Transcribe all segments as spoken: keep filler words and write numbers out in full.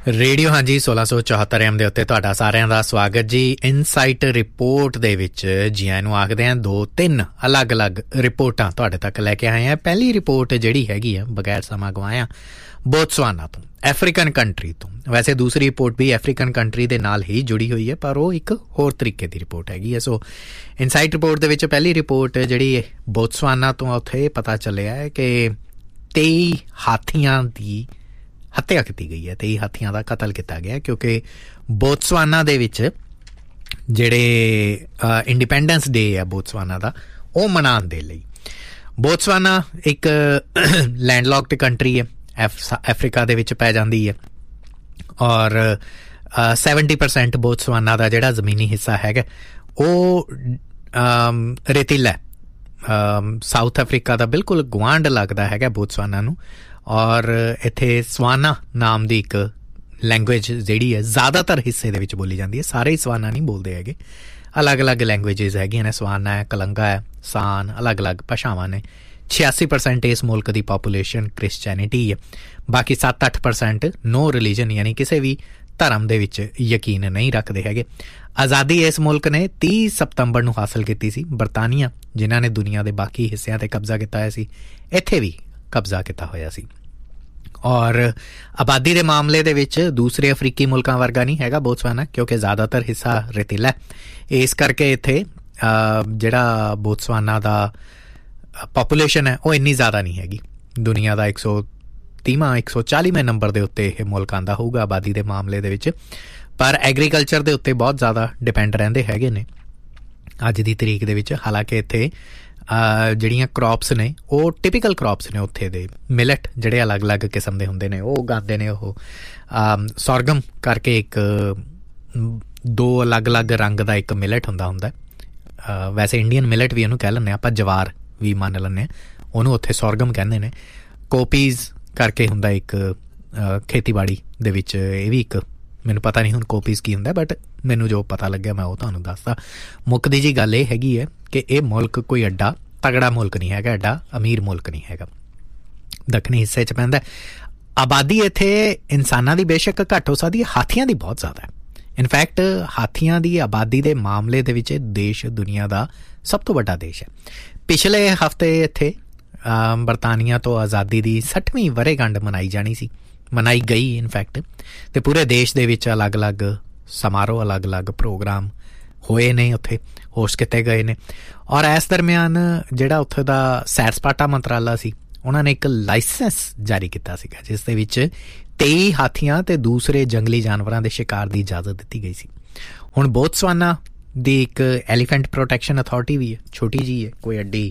Radio ਹਾਂਜੀ ਸੋਲਾਂ ਸੌ ਚੌਹੱਤਰ ਐਮ ਦੇ ਉੱਤੇ ਤੁਹਾਡਾ ਸਾਰਿਆਂ ਦਾ ਸਵਾਗਤ ਜੀ। ਇਨਸਾਈਟ ਰਿਪੋਰਟ ਦੇ ਵਿੱਚ ਜੀ ਆਇਆਂ ਨੂੰ ਆਖਦੇ ਹਾਂ। ਦੋ ਤਿੰਨ ਅਲੱਗ-ਅਲੱਗ ਰਿਪੋਰਟਾਂ ਤੁਹਾਡੇ ਤੱਕ ਲੈ ਕੇ ਆਏ ਹਾਂ। ਪਹਿਲੀ ਰਿਪੋਰਟ ਜਿਹੜੀ ਹੈਗੀ ਆ ਬਗੈਰ ਸਮਾਂ ਗਵਾਇਆ ਬੋਤਸਵਾਨਾ ਤੋਂ, ਅਫਰੀਕਨ ਕੰਟਰੀ ਤੋਂ। ਵੈਸੇ ਦੂਸਰੀ ਰਿਪੋਰਟ ਵੀ ਅਫਰੀਕਨ ਕੰਟਰੀ ਦੇ ਨਾਲ ਹੀ ਜੁੜੀ ਹੋਈ ਹੈ, ਪਰ ਉਹ ਇੱਕ ਹੋਰ ਤਰੀਕੇ ਦੀ ਰਿਪੋਰਟ ਹੈਗੀ ਹੈ। ਸੋ ਇਨਸਾਈਟ ਰਿਪੋਰਟ ਦੇ ਵਿੱਚ ਪਹਿਲੀ ਰਿਪੋਰਟ ਜਿਹੜੀ ਬੋਤਸਵਾਨਾ ਤੋਂ ਉੱਥੇ ਪਤਾ ਚੱਲਿਆ ਹੈ ਕਿ ਤੇਈ ਹਾਥੀਆਂ ਦੀ ਹੱਤਿਆ ਕੀਤੀ ਗਈ ਹੈ। ਤੇਈ ਹਾਥੀਆਂ ਦਾ ਕਤਲ ਕੀਤਾ ਗਿਆ ਕਿਉਂਕਿ ਬੋਤਸਵਾਨਾ ਦੇ ਵਿੱਚ ਜਿਹੜੇ ਇੰਡੀਪੈਂਡੈਂਸ ਡੇ ਹੈ ਬੋਤਸਵਾਨਾ ਦਾ, ਉਹ ਮਨਾਉਣ ਦੇ ਲਈ ਬੋਤਸਵਾਨਾ ਇੱਕ ਲੈਂਡਲੌਕਡ ਕੰਟਰੀ ਹੈ, ਅਫਰੀਕਾ ਦੇ ਵਿੱਚ ਪੈ ਜਾਂਦੀ ਹੈ। ਔਰ ਸੈਵਨਟੀ ਪਰਸੈਂਟ ਬੋਤਸਵਾਨਾ ਦਾ ਜਿਹੜਾ ਜ਼ਮੀਨੀ ਹਿੱਸਾ ਹੈਗਾ ਉਹ ਰੇਤੀਲਾ ਹੈ। ਸਾਊਥ ਅਫਰੀਕਾ ਦਾ ਬਿਲਕੁਲ ਗੁਆਂਢ ਲੱਗਦਾ ਹੈਗਾ ਬੋਤਸਵਾਨਾ ਨੂੰ। ਔਰ ਇੱਥੇ ਸਵਾਨਾ ਨਾਮ ਦੀ ਇੱਕ ਲੈਂਗੁਏਜ ਜਿਹੜੀ ਹੈ ਜ਼ਿਆਦਾਤਰ ਹਿੱਸੇ ਦੇ ਵਿੱਚ ਬੋਲੀ ਜਾਂਦੀ ਹੈ। ਸਾਰੇ ਹੀ ਸਵਾਨਾ ਨਹੀਂ ਬੋਲਦੇ ਹੈਗੇ, ਅਲੱਗ ਅਲੱਗ ਲੈਂਗੁਏਜਿਸ ਹੈਗੀਆਂ ਨੇ। ਸਵਾਨਾ ਹੈ, ਕਲੰਗਾ ਹੈ, ਸਾਨ, ਅਲੱਗ ਅਲੱਗ ਭਾਸ਼ਾਵਾਂ ਨੇ। ਛਿਆਸੀ ਪਰਸੈਂਟ ਇਸ ਮੁਲਕ ਦੀ ਪਾਪੂਲੇਸ਼ਨ ਕ੍ਰਿਸਚੈਨਿਟੀ ਹੈ। ਬਾਕੀ ਸੱਤ ਅੱਠ ਪਰਸੈਂਟ ਨੋ ਰਿਲੀਜਨ ਯਾਨੀ ਕਿਸੇ ਵੀ ਧਰਮ ਦੇ ਵਿੱਚ ਯਕੀਨ ਨਹੀਂ ਰੱਖਦੇ ਹੈਗੇ। ਆਜ਼ਾਦੀ ਇਸ ਮੁਲਕ ਨੇ ਤੀਹ ਸਤੰਬਰ ਨੂੰ ਹਾਸਲ ਕੀਤੀ ਸੀ। ਬਰਤਾਨੀਆ ਜਿਨ੍ਹਾਂ ਨੇ ਦੁਨੀਆ ਦੇ ਬਾਕੀ ਹਿੱਸਿਆਂ 'ਤੇ ਕਬਜ਼ਾ ਕੀਤਾ ਹੋਇਆ ਸੀ, ਇੱਥੇ ਵੀ ਕਬਜ਼ਾ ਕੀਤਾ ਹੋਇਆ ਸੀ। ਔਰ ਆਬਾਦੀ ਦੇ ਮਾਮਲੇ ਦੇ ਵਿੱਚ ਦੂਸਰੇ ਅਫਰੀਕੀ ਮੁਲਕਾਂ ਵਰਗਾ ਨਹੀਂ ਹੈਗਾ ਬੋਤਸਵਾਨਾ, ਕਿਉਂਕਿ ਜ਼ਿਆਦਾਤਰ ਹਿੱਸਾ ਰੇਤੀਲਾ। ਇਸ ਕਰਕੇ ਇੱਥੇ ਜਿਹੜਾ ਬੋਤਸਵਾਨਾ ਦਾ ਪਾਪੂਲੇਸ਼ਨ ਹੈ ਉਹ ਇੰਨੀ ਜ਼ਿਆਦਾ ਨਹੀਂ ਹੈਗੀ। ਦੁਨੀਆ ਦਾ ਇੱਕ ਸੌ ਤੀਹਵਾਂ ਇੱਕ ਸੌ ਚਾਲੀਵੇਂ ਨੰਬਰ ਦੇ ਉੱਤੇ ਇਹ ਮੁਲਕ ਆਉਂਦਾ ਹੋਊਗਾ ਆਬਾਦੀ ਦੇ ਮਾਮਲੇ ਦੇ ਵਿੱਚ। ਪਰ ਐਗਰੀਕਲਚਰ ਦੇ ਉੱਤੇ ਬਹੁਤ ਜ਼ਿਆਦਾ ਡਿਪੈਂਡ ਰਹਿੰਦੇ ਹੈਗੇ ਨੇ ਅੱਜ ਦੀ ਤਰੀਕ ਦੇ ਵਿੱਚ। ਹਾਲਾਂਕਿ ਇੱਥੇ ਜਿਹੜੀਆਂ ਕਰੋਪਸ ਨੇ ਉਹ ਟਿਪੀਕਲ ਕਰੋਪਸ ਨੇ ਉੱਥੇ ਦੇ। ਮਿਲਟ ਜਿਹੜੇ ਅਲੱਗ ਅਲੱਗ ਕਿਸਮ ਦੇ ਹੁੰਦੇ ਨੇ ਉਹ ਉਗਾਉਂਦੇ ਨੇ। ਉਹ ਸੌਰਗਮ ਕਰਕੇ ਇੱਕ ਦੋ ਅਲੱਗ ਅਲੱਗ ਰੰਗ ਦਾ ਇੱਕ ਮਿਲਟ ਹੁੰਦਾ ਹੁੰਦਾ ਵੈਸੇ ਇੰਡੀਅਨ ਮਿਲਟ ਵੀ ਉਹਨੂੰ ਕਹਿ ਲੈਂਦੇ ਹਾਂ ਆਪਾਂ, ਜਵਾਰ ਵੀ ਮੰਨ ਲੈਂਦੇ ਹਾਂ ਉਹਨੂੰ, ਉੱਥੇ ਸੌਰਗਮ ਕਹਿੰਦੇ ਨੇ। ਕੋਪੀਜ਼ ਕਰਕੇ ਹੁੰਦਾ ਇੱਕ ਖੇਤੀਬਾੜੀ ਦੇ ਵਿੱਚ, ਇਹ ਵੀ ਇੱਕ ਮੈਨੂੰ ਪਤਾ ਨਹੀਂ ਹੁਣ ਕੋਪੀਜ਼ ਕੀ ਹੁੰਦਾ, ਬਟ ਮੈਨੂੰ ਜੋ ਪਤਾ ਲੱਗਿਆ ਮੈਂ ਉਹ ਤੁਹਾਨੂੰ ਦੱਸਦਾ। ਮੁੱਕਦੀ ਜੀ ਗੱਲ ਇਹ ਹੈਗੀ ਹੈ ਕਿ ਇਹ ਮੁਲਕ ਕੋਈ ਐਡਾ ਤਗੜਾ ਮੁਲਕ ਨਹੀਂ ਹੈਗਾ, ਐਡਾ ਅਮੀਰ ਮੁਲਕ ਨਹੀਂ ਹੈਗਾ। ਦੱਖਣੀ ਹਿੱਸੇ 'ਚ ਪੈਂਦਾ। ਆਬਾਦੀ ਇੱਥੇ ਇਨਸਾਨਾਂ ਦੀ ਬੇਸ਼ੱਕ ਘੱਟ ਹੋ ਸਕਦੀ ਹੈ, ਹਾਥੀਆਂ ਦੀ ਬਹੁਤ ਜ਼ਿਆਦਾ ਹੈ। ਇਨਫੈਕਟ ਹਾਥੀਆਂ ਦੀ ਆਬਾਦੀ ਦੇ ਮਾਮਲੇ ਦੇ ਵਿੱਚ ਦੇਸ਼ ਦੁਨੀਆ ਦਾ ਸਭ ਤੋਂ ਵੱਡਾ ਦੇਸ਼ ਹੈ। ਪਿਛਲੇ ਹਫ਼ਤੇ ਇੱਥੇ ਬਰਤਾਨੀਆ ਤੋਂ ਆਜ਼ਾਦੀ ਦੀ ਸੱਠਵੀਂ ਵਰ੍ਹੇਗੰਢ ਮਨਾਈ ਜਾਣੀ ਸੀ, ਮਨਾਈ ਗਈ ਇਨਫੈਕਟ, ਅਤੇ ਪੂਰੇ ਦੇਸ਼ ਦੇ ਵਿੱਚ ਅਲੱਗ ਅਲੱਗ ਸਮਾਰੋਹ, ਅਲੱਗ ਅਲੱਗ ਪ੍ਰੋਗਰਾਮ ਹੋਏ ਨੇ, ਉੱਥੇ ਹੋਸਟ ਕੀਤੇ ਗਏ ਨੇ। ਔਰ ਇਸ ਦਰਮਿਆਨ ਜਿਹੜਾ ਉੱਥੇ ਦਾ ਸੈਰ ਸਪਾਟਾ ਮੰਤਰਾਲਾ ਸੀ, ਉਹਨਾਂ ਨੇ ਇੱਕ ਲਾਇਸੈਂਸ ਜਾਰੀ ਕੀਤਾ ਸੀਗਾ ਜਿਸ ਦੇ ਵਿੱਚ ਤੇਈ ਹਾਥੀਆਂ ਅਤੇ ਦੂਸਰੇ ਜੰਗਲੀ ਜਾਨਵਰਾਂ ਦੇ ਸ਼ਿਕਾਰ ਦੀ ਇਜਾਜ਼ਤ ਦਿੱਤੀ ਗਈ ਸੀ। ਹੁਣ ਬੋਤਸਵਾਨਾ ਦੀ ਇੱਕ ਐਲੀਫੈਂਟ ਪ੍ਰੋਟੈਕਸ਼ਨ ਅਥਾਰਟੀ ਵੀ ਹੈ, ਛੋਟੀ ਜਿਹੀ ਹੈ, ਕੋਈ ਐਡੀ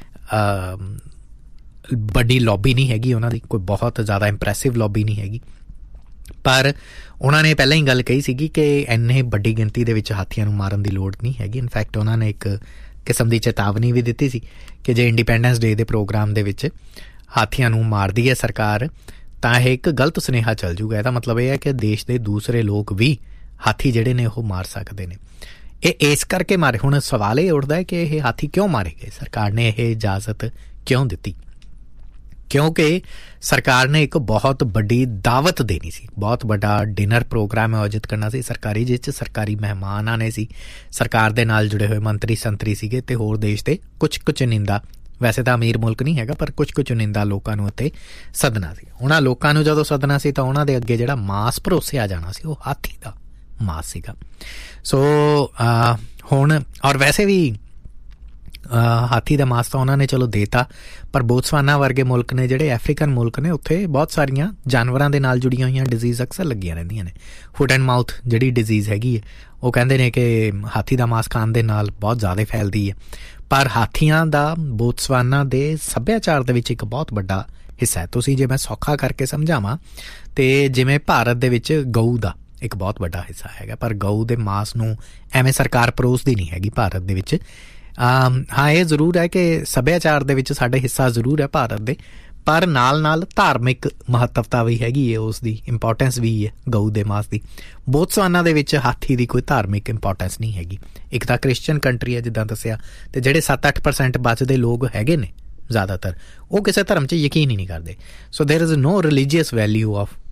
ਵੱਡੀ ਲੌਬੀ ਨਹੀਂ ਹੈਗੀ ਉਹਨਾਂ ਦੀ, ਕੋਈ ਬਹੁਤ ਜ਼ਿਆਦਾ ਇੰਪ੍ਰੈਸਿਵ ਲੌਬੀ ਨਹੀਂ ਹੈਗੀ। ਪਰ ਉਹਨਾਂ ਨੇ ਪਹਿਲਾਂ ਹੀ ਗੱਲ ਕਹੀ ਸੀਗੀ ਕਿ ਇੰਨੇ ਵੱਡੀ ਗਿਣਤੀ ਦੇ ਵਿੱਚ ਹਾਥੀਆਂ ਨੂੰ ਮਾਰਨ ਦੀ ਲੋੜ ਨਹੀਂ ਹੈਗੀ। ਇਨਫੈਕਟ ਉਹਨਾਂ ਨੇ ਇੱਕ ਕਿਸਮ ਦੀ ਚੇਤਾਵਨੀ ਵੀ ਦਿੱਤੀ ਸੀ ਕਿ ਜੇ ਇੰਡੀਪੈਂਡੈਂਸ ਡੇ ਦੇ ਪ੍ਰੋਗਰਾਮ ਦੇ ਵਿੱਚ ਹਾਥੀਆਂ ਨੂੰ ਮਾਰਦੀ ਹੈ ਸਰਕਾਰ ਤਾਂ ਇਹ ਇੱਕ ਗਲਤ ਸੁਨੇਹਾ ਚੱਲ ਜੂਗਾ। ਇਹਦਾ ਮਤਲਬ ਇਹ ਹੈ ਕਿ ਦੇਸ਼ ਦੇ ਦੂਸਰੇ ਲੋਕ ਵੀ ਹਾਥੀ ਜਿਹੜੇ ਨੇ ਉਹ ਮਾਰ ਸਕਦੇ ਨੇ। ਇਹ ਇਸ ਕਰਕੇ ਮਾਰੇ। ਹੁਣ ਸਵਾਲ ਇਹ ਉੱਠਦਾ ਹੈ ਕਿ ਇਹ ਹਾਥੀ ਕਿਉਂ ਮਾਰੇ ਗਏ, ਸਰਕਾਰ ਨੇ ਇਹ ਇਜਾਜ਼ਤ ਕਿਉਂ ਦਿੱਤੀ? ਕਿਉਂਕਿ ਸਰਕਾਰ ਨੇ ਇੱਕ ਬਹੁਤ ਵੱਡੀ ਦਾਵਤ ਦੇਣੀ ਸੀ, ਬਹੁਤ ਵੱਡਾ ਡਿਨਰ ਪ੍ਰੋਗਰਾਮ ਆਯੋਜਿਤ ਕਰਨਾ ਸੀ ਸਰਕਾਰੀ, ਜਿਸ 'ਚ ਸਰਕਾਰੀ ਮਹਿਮਾਨ ਆਉਣੇ ਸੀ, ਸਰਕਾਰ ਦੇ ਨਾਲ ਜੁੜੇ ਹੋਏ ਮੰਤਰੀ ਸੰਤਰੀ ਸੀਗੇ ਅਤੇ ਹੋਰ ਦੇਸ਼ ਦੇ ਕੁਛ ਕੁ ਚੁਣਿੰਦਾ, ਵੈਸੇ ਤਾਂ ਅਮੀਰ ਮੁਲਕ ਨਹੀਂ ਹੈਗਾ ਪਰ ਕੁਛ ਕੁ ਚੁਣਿੰਦਾ ਲੋਕਾਂ ਨੂੰ ਇੱਥੇ ਸੱਦਣਾ ਸੀ। ਉਹਨਾਂ ਲੋਕਾਂ ਨੂੰ ਜਦੋਂ ਸੱਦਣਾ ਸੀ ਤਾਂ ਉਹਨਾਂ ਦੇ ਅੱਗੇ ਜਿਹੜਾ ਮਾਸ ਪਰੋਸਿਆ ਜਾਣਾ ਸੀ ਉਹ ਹਾਥੀ ਦਾ ਮਾਸ ਸੀਗਾ। ਸੋ ਹੁਣ ਔਰ ਵੈਸੇ ਵੀ ਹਾਥੀ ਦਾ ਮਾਸ ਤਾਂ ਉਹਨਾਂ ਨੇ ਚਲੋ ਦੇਤਾ, ਪਰ ਬੋਤਸਵਾਨਾ ਵਰਗੇ ਮੁਲਕ ਨੇ ਜਿਹੜੇ ਅਫਰੀਕਨ ਮੁਲਕ ਨੇ, ਉੱਥੇ ਬਹੁਤ ਸਾਰੀਆਂ ਜਾਨਵਰਾਂ ਦੇ ਨਾਲ ਜੁੜੀਆਂ ਹੋਈਆਂ ਡਿਜ਼ੀਜ਼ ਅਕਸਰ ਲੱਗੀਆਂ ਰਹਿੰਦੀਆਂ ਨੇ। ਫੁੱਟ ਐਂਡ ਮਾਊਥ ਜਿਹੜੀ ਡਿਜ਼ੀਜ਼ ਹੈਗੀ ਹੈ ਉਹ ਕਹਿੰਦੇ ਨੇ ਕਿ ਹਾਥੀ ਦਾ ਮਾਸ ਖਾਣ ਦੇ ਨਾਲ ਬਹੁਤ ਜ਼ਿਆਦਾ ਫੈਲਦੀ ਹੈ। ਪਰ ਹਾਥੀਆਂ ਦਾ ਬੋਤਸਵਾਨਾ ਦੇ ਸੱਭਿਆਚਾਰ ਦੇ ਵਿੱਚ ਇੱਕ ਬਹੁਤ ਵੱਡਾ ਹਿੱਸਾ ਹੈ। ਤੁਸੀਂ ਜੇ ਮੈਂ ਸੌਖਾ ਕਰਕੇ ਸਮਝਾਵਾਂ ਤੇ ਜਿਵੇਂ ਭਾਰਤ ਦੇ ਵਿੱਚ ਗਊ ਦਾ ਇੱਕ ਬਹੁਤ ਵੱਡਾ ਹਿੱਸਾ ਹੈਗਾ, ਪਰ ਗਊ ਦੇ ਮਾਸ ਨੂੰ ਐਵੇਂ ਸਰਕਾਰ ਪਰੋਸਦੀ ਨਹੀਂ ਹੈਗੀ ਭਾਰਤ ਦੇ ਵਿੱਚ। ਹਾਂ ਇਹ ਜ਼ਰੂਰ ਹੈ ਕਿ ਸੱਭਿਆਚਾਰ ਦੇ ਵਿੱਚ ਸਾਡੇ ਹਿੱਸਾ ਜ਼ਰੂਰ ਹੈ ਭਾਰਤ ਦੇ, ਪਰ ਨਾਲ ਨਾਲ ਧਾਰਮਿਕ ਮਹੱਤਵਤਾ ਵੀ ਹੈਗੀ ਹੈ, ਉਸ ਦੀ ਇੰਪੋਰਟੈਂਸ ਵੀ ਹੈ ਗਊ ਦੇ ਮਾਸ ਦੀ। ਬੋਤਸਵਾਨਾ ਦੇ ਵਿੱਚ ਹਾਥੀ ਦੀ ਕੋਈ ਧਾਰਮਿਕ ਇੰਪੋਰਟੈਂਸ ਨਹੀਂ ਹੈਗੀ। ਇੱਕ ਤਾਂ ਕ੍ਰਿਸਚਨ ਕੰਟਰੀ ਹੈ ਜਿੱਦਾਂ ਦੱਸਿਆ, ਅਤੇ ਜਿਹੜੇ ਸੱਤ ਅੱਠ ਪਰਸੈਂਟ ਬਚਦੇ ਲੋਕ ਹੈਗੇ ਨੇ ਜ਼ਿਆਦਾਤਰ ਉਹ ਕਿਸੇ ਧਰਮ 'ਚ ਯਕੀਨ ਹੀ ਨਹੀਂ ਕਰਦੇ। ਸੋ there is no religious value of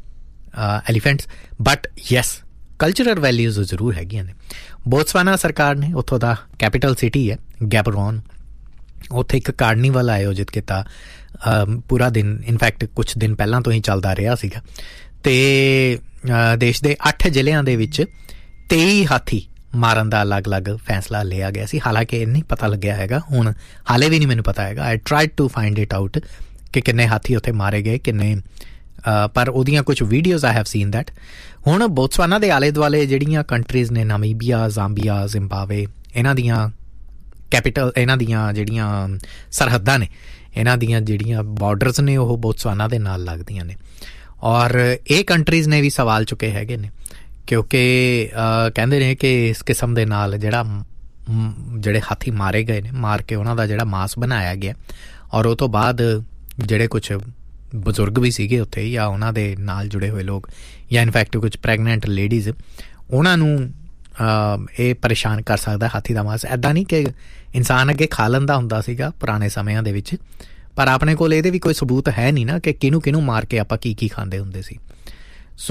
ਐਲੀਫੈਂਟਸ, but yes cultural values ਜ਼ਰੂਰ ਹੈਗੀਆਂ ਨੇ। ਬੋਤਸਵਾਨਾ ਸਰਕਾਰ ਨੇ, ਉੱਥੋਂ ਦਾ ਕੈਪੀਟਲ ਸਿਟੀ ਹੈ ਗੈਬਰੋਨ, ਉੱਥੇ ਇੱਕ ਕਾਰਨੀਵਲ ਆਯੋਜਿਤ ਕੀਤਾ ਪੂਰਾ ਦਿਨ, ਇਨਫੈਕਟ ਕੁਛ ਦਿਨ ਪਹਿਲਾਂ ਤੋਂ ਹੀ ਚੱਲਦਾ ਰਿਹਾ ਸੀਗਾ, ਅਤੇ ਦੇਸ਼ ਦੇ ਅੱਠ ਜ਼ਿਲ੍ਹਿਆਂ ਦੇ ਵਿੱਚ ਤੇਈ ਹਾਥੀ ਮਾਰਨ ਦਾ ਅਲੱਗ ਅਲੱਗ ਫੈਸਲਾ ਲਿਆ ਗਿਆ ਸੀ। ਹਾਲਾਂਕਿ ਇਹ ਨਹੀਂ ਪਤਾ ਲੱਗਿਆ ਹੈਗਾ, ਹੁਣ ਹਾਲੇ ਵੀ ਨਹੀਂ ਮੈਨੂੰ ਪਤਾ ਹੈਗਾ। ਆਈ tried to find it out ਕਿ ਕਿੰਨੇ ਹਾਥੀ ਉੱਥੇ ਮਾਰੇ ਗਏ, ਕਿੰਨੇ, ਪਰ ਉਹਦੀਆਂ ਕੁਛ videos I have seen that. ਹੁਣ ਬੋਤਸਵਾਨਾ ਦੇ ਆਲੇ ਦੁਆਲੇ ਜਿਹੜੀਆਂ ਕੰਟਰੀਜ਼ ਨੇ, ਨਾਮੀਬੀਆ, ਜ਼ਾਂਬੀਆ, ਜ਼ਿੰਬਾਬਵੇ, ਇਹਨਾਂ ਦੀਆਂ ਕੈਪੀਟਲ, ਇਹਨਾਂ ਦੀਆਂ ਜਿਹੜੀਆਂ ਸਰਹੱਦਾਂ ਨੇ, ਇਹਨਾਂ ਦੀਆਂ ਜਿਹੜੀਆਂ ਬਾਰਡਰਸ ਨੇ, ਉਹ ਬੋਤਸਵਾਨਾ ਦੇ ਨਾਲ ਲੱਗਦੀਆਂ ਨੇ। ਔਰ ਇਹ ਕੰਟਰੀਜ਼ ਨੇ ਵੀ ਸਵਾਲ ਚੁੱਕੇ ਹੈਗੇ ਨੇ, ਕਿਉਂਕਿ ਕਹਿੰਦੇ ਨੇ ਕਿ ਇਸ ਕਿਸਮ ਦੇ ਨਾਲ ਜਿਹੜਾ ਜਿਹੜੇ ਹਾਥੀ ਮਾਰੇ ਗਏ ਨੇ, ਮਾਰ ਕੇ ਉਹਨਾਂ ਦਾ ਜਿਹੜਾ ਮਾਸ ਬਣਾਇਆ ਗਿਆ, ਔਰ ਉਹ ਤੋਂ ਬਾਅਦ ਜਿਹੜੇ ਕੁਛ ਬਜ਼ੁਰਗ ਵੀ ਸੀਗੇ ਉੱਥੇ, ਜਾਂ ਉਹਨਾਂ ਦੇ ਨਾਲ ਜੁੜੇ ਹੋਏ ਲੋਕ, ਜਾਂ ਇਨਫੈਕਟ ਕੁਛ ਪ੍ਰੈਗਨੈਂਟ ਲੇਡੀਜ਼, ਉਹਨਾਂ ਨੂੰ ਇਹ ਪਰੇਸ਼ਾਨ ਕਰ ਸਕਦਾ ਹਾਥੀ ਦਾ ਮਾਸ। ਇੱਦਾਂ ਨਹੀਂ ਕਿ ਇਨਸਾਨ ਅੱਗੇ ਖਾ ਲੈਂਦਾ ਹੁੰਦਾ ਸੀਗਾ ਪੁਰਾਣੇ ਸਮਿਆਂ ਦੇ ਵਿੱਚ, ਪਰ ਆਪਣੇ ਕੋਲ ਇਹਦੇ ਵੀ ਕੋਈ ਸਬੂਤ ਹੈ ਨਹੀਂ ਨਾ ਕਿ ਕਿਹਨੂੰ ਕਿਹਨੂੰ ਮਾਰ ਕੇ ਆਪਾਂ ਕੀ ਕੀ ਖਾਂਦੇ ਹੁੰਦੇ ਸੀ। ਸੋ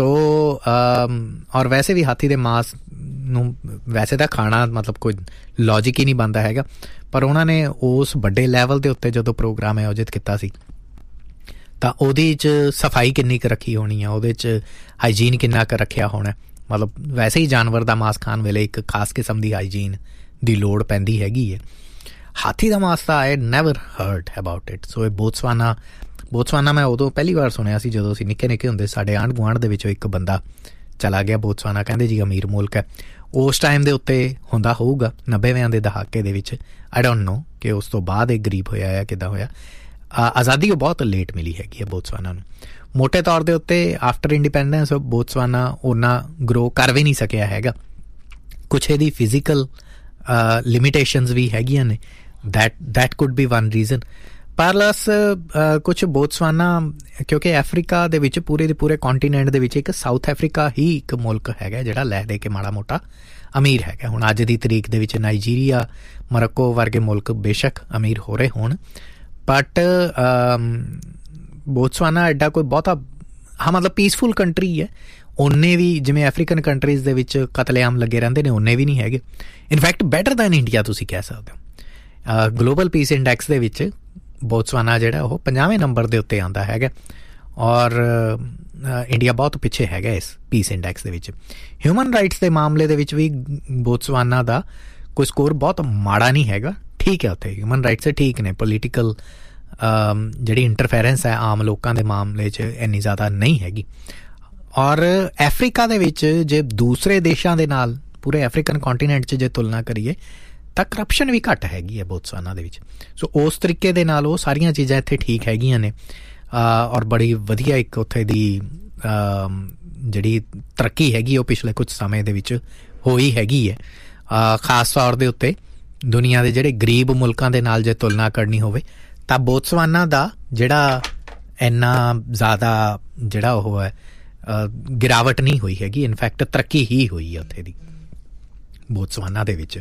ਔਰ ਵੈਸੇ ਵੀ ਹਾਥੀ ਦੇ ਮਾਸ ਨੂੰ ਵੈਸੇ ਤਾਂ ਖਾਣਾ ਮਤਲਬ ਕੋਈ ਲੌਜਿਕ ਹੀ ਨਹੀਂ ਬਣਦਾ ਹੈਗਾ, ਪਰ ਉਹਨਾਂ ਨੇ ਉਸ ਵੱਡੇ ਲੈਵਲ ਦੇ ਉੱਤੇ ਜਦੋਂ ਪ੍ਰੋਗਰਾਮ ਆਯੋਜਿਤ ਕੀਤਾ ਸੀ ਤਾਂ ਉਹਦੇ 'ਚ ਸਫਾਈ ਕਿੰਨੀ ਕੁ ਰੱਖੀ ਹੋਣੀ ਆ, ਉਹਦੇ 'ਚ ਹਾਈਜੀਨ ਕਿੰਨਾ ਕੁ ਰੱਖਿਆ ਹੋਣਾ। ਮਤਲਬ ਵੈਸੇ ਹੀ ਜਾਨਵਰ ਦਾ ਮਾਸ ਖਾਣ ਵੇਲੇ ਇੱਕ ਖਾਸ ਕਿਸਮ ਦੀ ਹਾਈਜੀਨ ਦੀ ਲੋੜ ਪੈਂਦੀ ਹੈਗੀ ਹੈ। ਹਾਥੀ ਦਾ ਮਾਸ ਤਾਂ I never heard about it. ਸੋ ਇਹ ਬੋਤਸਵਾਨਾ ਬੋਤਸਵਾਨਾ ਮੈਂ ਉਦੋਂ ਪਹਿਲੀ ਵਾਰ ਸੁਣਿਆ ਸੀ ਜਦੋਂ ਅਸੀਂ ਨਿੱਕੇ ਨਿੱਕੇ ਹੁੰਦੇ। ਸਾਡੇ ਆਂਢ ਗੁਆਂਢ ਦੇ ਵਿੱਚੋਂ ਇੱਕ ਬੰਦਾ ਚਲਾ ਗਿਆ ਬੋਤਸਵਾਨਾ, ਕਹਿੰਦੇ ਜੀ ਅਮੀਰ ਮੁਲਕ ਹੈ। ਉਸ ਟਾਈਮ ਦੇ ਉੱਤੇ ਹੁੰਦਾ ਹੋਊਗਾ ਨੱਬੇਵਿਆਂ ਦੇ ਦਹਾਕੇ ਦੇ ਵਿੱਚ, ਆਈ ਡੋਂਟ ਨੋ ਕਿ ਉਸ ਤੋਂ ਬਾਅਦ ਇਹ ਗਰੀਬ ਹੋਇਆ ਜਾਂ ਕਿੱਦਾਂ ਹੋਇਆ। ਆਜ਼ਾਦੀ ਉਹ ਬਹੁਤ ਲੇਟ ਮਿਲੀ ਹੈਗੀ ਹੈ ਬੋਤਸਵਾਨਾ ਨੂੰ। ਮੋਟੇ ਤੌਰ ਦੇ ਉੱਤੇ ਆਫਟਰ ਇੰਡੀਪੈਂਡੈਂਸ ਬੋਤਸਵਾਨਾ ਓਨਾ ਗਰੋ ਕਰ ਵੀ ਨਹੀਂ ਸਕਿਆ ਹੈਗਾ। ਕੁਛ ਇਹਦੀ ਫਿਜ਼ੀਕਲ ਲਿਮੀਟੇਸ਼ਨਸ ਵੀ ਹੈਗੀਆਂ ਨੇ, that that could B one reason. Plus ਕੁਛ ਬੋਤਸਵਾਨਾ, ਕਿਉਂਕਿ ਅਫਰੀਕਾ ਦੇ ਵਿੱਚ ਪੂਰੇ ਦੇ ਪੂਰੇ ਕੰਟੀਨੈਂਟ ਦੇ ਵਿੱਚ ਇੱਕ ਸਾਊਥ ਅਫਰੀਕਾ ਹੀ ਇੱਕ ਮੁਲਕ ਹੈਗਾ ਜਿਹੜਾ ਲੈ ਦੇ ਕੇ ਮਾੜਾ ਮੋਟਾ ਅਮੀਰ ਹੈਗਾ। ਹੁਣ ਅੱਜ ਦੀ ਤਰੀਕ ਦੇ ਵਿੱਚ ਨਾਈਜੀਰੀਆ, ਮੋਰੋਕੋ ਵਰਗੇ ਮੁਲਕ ਬੇਸ਼ੱਕ ਅਮੀਰ ਹੋ ਰਹੇ ਹੋਣ, ਬਟ ਬੋਤਸਵਾਨਾ ਐਡਾ ਕੋਈ ਬਹੁਤਾ, ਹਾਂ ਮਤਲਬ ਪੀਸਫੁਲ ਕੰਟਰੀ ਹੈ। ਓਨੇ ਵੀ ਜਿਵੇਂ ਅਫਰੀਕਨ ਕੰਟਰੀਜ਼ ਦੇ ਵਿੱਚ ਕਤਲੇਆਮ ਲੱਗੇ ਰਹਿੰਦੇ ਨੇ, ਓਨੇ ਵੀ ਨਹੀਂ ਹੈਗੇ। ਇਨਫੈਕਟ ਬੈਟਰ ਦੈਨ ਇੰਡੀਆ ਤੁਸੀਂ ਕਹਿ ਸਕਦੇ ਹੋ। ਗਲੋਬਲ ਪੀਸ ਇੰਡੈਕਸ ਦੇ ਵਿੱਚ ਬੋਤਸਵਾਨਾ ਜਿਹੜਾ ਉਹ ਪੰਜਾਹਵੇਂ ਨੰਬਰ ਦੇ ਉੱਤੇ ਆਉਂਦਾ ਹੈਗਾ, ਔਰ ਇੰਡੀਆ ਬਹੁਤ ਪਿੱਛੇ ਹੈਗਾ ਇਸ ਪੀਸ ਇੰਡੈਕਸ ਦੇ ਵਿੱਚ। ਹਿਊਮਨ ਰਾਈਟਸ ਦੇ ਮਾਮਲੇ ਦੇ ਵਿੱਚ ਵੀ ਬੋਤਸਵਾਨਾ ਦਾ ਕੋਈ ਸਕੋਰ ਬਹੁਤ ਮਾੜਾ ਨਹੀਂ ਹੈਗਾ, ਠੀਕ ਹੈ। ਉੱਥੇ ਹਿਊਮਨ ਰਾਈਟਸ ਠੀਕ ਨੇ, ਪੋਲੀਟੀਕਲ ਜਿਹੜੀ ਇੰਟਰਫੇਰੈਂਸ ਹੈ ਆਮ ਲੋਕਾਂ ਦੇ ਮਾਮਲੇ 'ਚ ਇੰਨੀ ਜ਼ਿਆਦਾ ਨਹੀਂ ਹੈਗੀ। ਔਰ ਅਫਰੀਕਾ ਦੇ ਵਿੱਚ ਜੇ ਦੂਸਰੇ ਦੇਸ਼ਾਂ ਦੇ ਨਾਲ ਪੂਰੇ ਅਫਰੀਕਨ ਕੰਟੀਨੈਂਟ 'ਚ ਜੇ ਤੁਲਨਾ ਕਰੀਏ ਤਾਂ ਕਰਪਸ਼ਨ ਵੀ ਘੱਟ ਹੈਗੀ ਹੈ ਬੋਤਸਵਾਨਾ ਦੇ ਵਿੱਚ। ਸੋ ਉਸ ਤਰੀਕੇ ਦੇ ਨਾਲ ਉਹ ਸਾਰੀਆਂ ਚੀਜ਼ਾਂ ਇੱਥੇ ਠੀਕ ਹੈਗੀਆਂ ਨੇ, ਔਰ ਬੜੀ ਵਧੀਆ ਇੱਕ ਉੱਥੇ ਦੀ ਜਿਹੜੀ ਤਰੱਕੀ ਹੈਗੀ ਉਹ ਪਿਛਲੇ ਕੁਝ ਸਮੇਂ ਦੇ ਵਿੱਚ ਹੋਈ ਹੈਗੀ ਹੈ। ਖਾਸ ਤੌਰ ਦੇ ਉੱਤੇ ਦੁਨੀਆ ਦੇ ਜਿਹੜੇ ਗਰੀਬ ਮੁਲਕਾਂ ਦੇ ਨਾਲ ਜੇ ਤੁਲਨਾ ਕਰਨੀ ਹੋਵੇ ਤਾਂ ਬੋਤਸਵਾਨਾ ਦਾ ਜਿਹੜਾ ਇੰਨਾ ਜ਼ਿਆਦਾ ਜਿਹੜਾ ਉਹ ਹੈ ਗਿਰਾਵਟ ਨਹੀਂ ਹੋਈ ਹੈਗੀ, ਇਨਫੈਕਟ ਤਰੱਕੀ ਹੀ ਹੋਈ ਹੈ ਉੱਥੇ ਦੀ ਬੋਤਸਵਾਨਾ ਦੇ ਵਿੱਚ।